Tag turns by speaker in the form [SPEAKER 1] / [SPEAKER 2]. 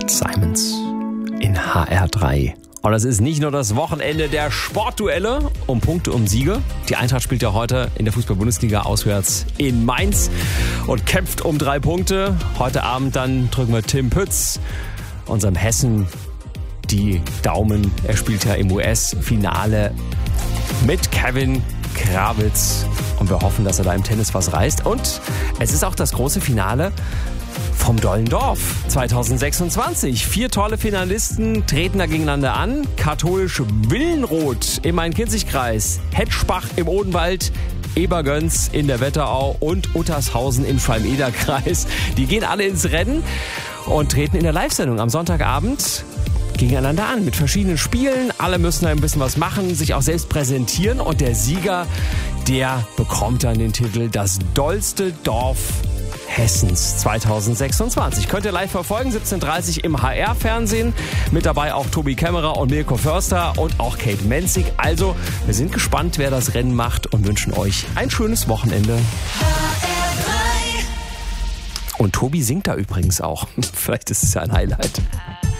[SPEAKER 1] Cat Simons in HR3. Und das ist nicht nur das Wochenende der Sportduelle um Punkte, um Siege. Die Eintracht spielt ja heute in der Fußball-Bundesliga auswärts in Mainz und kämpft um 3 Punkte. Heute Abend dann drücken wir Tim Pütz, unserem Hessen, die Daumen. Er spielt ja im US-Finale mit Kevin Krawitz. Und wir hoffen, dass er da im Tennis was reißt. Und es ist auch das große Finale vom Dollen Dorf 2026. 4 tolle Finalisten treten da gegeneinander an. Katholisch Willenroth im Main-Kinzig-Kreis, Hetschbach im Odenwald, Ebergöns in der Wetterau und Uttershausen im Schwalm-Eder-Kreis. Die gehen alle ins Rennen und treten in der Live-Sendung am Sonntagabend gegeneinander an mit verschiedenen Spielen. Alle müssen ein bisschen was machen, sich auch selbst präsentieren. Und der Sieger, der bekommt dann den Titel Das dollste Dorf Hessens 2026. Könnt ihr live verfolgen, 17:30 im HR-Fernsehen. Mit dabei auch Tobi Kämmerer und Mirko Förster und auch Kate Menzig. Also, wir sind gespannt, wer das Rennen macht und wünschen euch ein schönes Wochenende. Und Tobi singt da übrigens auch. Vielleicht ist es ja ein Highlight.